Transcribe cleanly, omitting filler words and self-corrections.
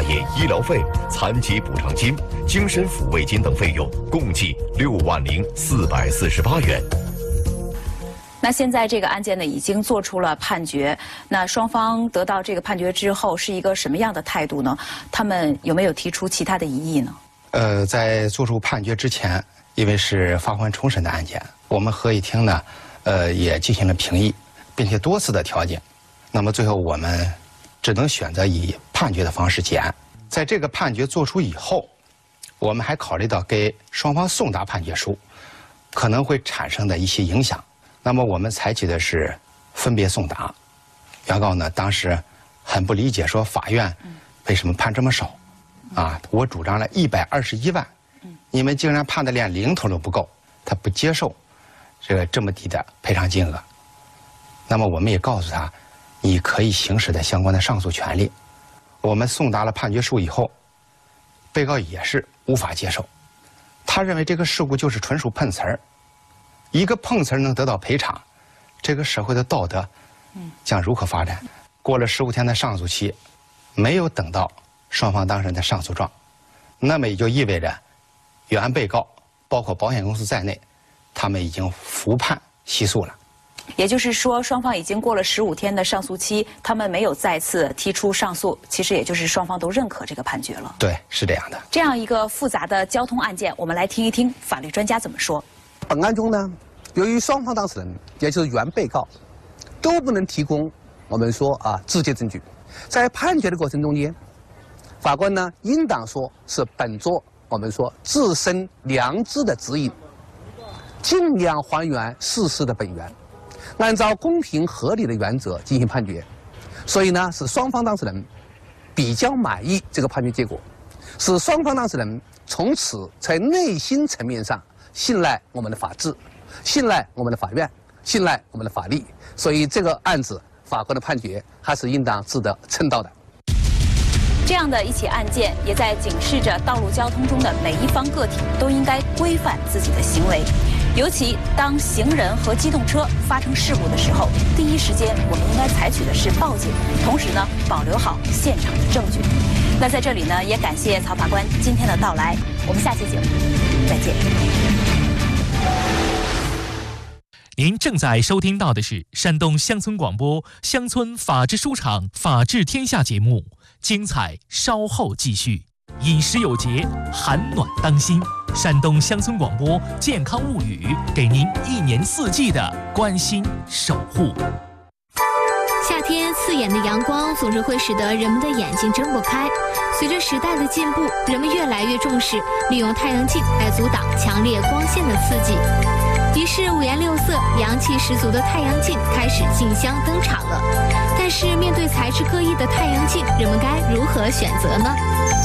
业医疗费、残疾补偿金、精神抚慰金等费用，共计60448元。 那现在这个案件呢，已经做出了判决。那双方得到这个判决之后，是一个什么样的态度呢？他们有没有提出其他的异议呢？ 在作出判决之前，因为是法官重审的案件，我们合议庭呢，也进行了评议，并且多次的调解。那么最后我们只能选择以判决的方式结案。在这个判决作出以后，我们还考虑到给双方送达判决书可能会产生的一些影响。那么我们采取的是分别送达。原告呢当时很不理解，说法院为什么判这么少？啊，我主张了121万，你们竟然判的连零头都不够，他不接受这么低的赔偿金额。那么我们也告诉他，你可以行使的相关的上诉权利。我们送达了判决书以后，被告也是无法接受，他认为这个事故就是纯属碰瓷儿。一个碰瓷儿能得到赔偿，这个社会的道德将如何发展？过了15天的上诉期，没有等到双方当事人的上诉状，那么也就意味着原被告包括保险公司在内，他们已经服判起诉了。 也就是说，双方已经过了15天的上诉期，他们没有再次提出上诉，其实也就是双方都认可这个判决了。 对，是这样的。 这样一个复杂的交通案件，我们来听一听法律专家怎么说。 本案中呢，由于双方当事人，也就是原被告，都不能提供我们说直接证据，在判决的过程中间，法官呢应当说是本着我们说自身良知的指引，尽量还原事实的本源，按照公平合理的原则进行判决。所以呢，使双方当事人比较满意这个判决结果，使双方当事人从此在内心层面上信赖我们的法治，信赖我们的法院，信赖我们的法律。所以这个案子法官的判决还是应当值得称道的。 这样的一起案件，也在警示着道路交通中的每一方个体都应该规范自己的行为。尤其当行人和机动车发生事故的时候，第一时间我们应该采取的是报警，同时呢，保留好现场的证据。那在这里呢，也感谢曹法官今天的到来。我们下期节目再见。 您正在收听到的是山东乡村广播乡村法治书场法治天下节目，精彩稍后继续。饮食有节，寒暖当心。山东乡村广播健康物语，给您1年4季的关心守护。 夏天刺眼的阳光总是会使得人们的眼睛睁不开。随着时代的进步，人们越来越重视利用太阳镜来阻挡强烈光线的刺激。于是五颜六色、阳气十足的太阳镜开始竞相登场了。但是面对材质各异的太阳镜，人们该如何选择呢？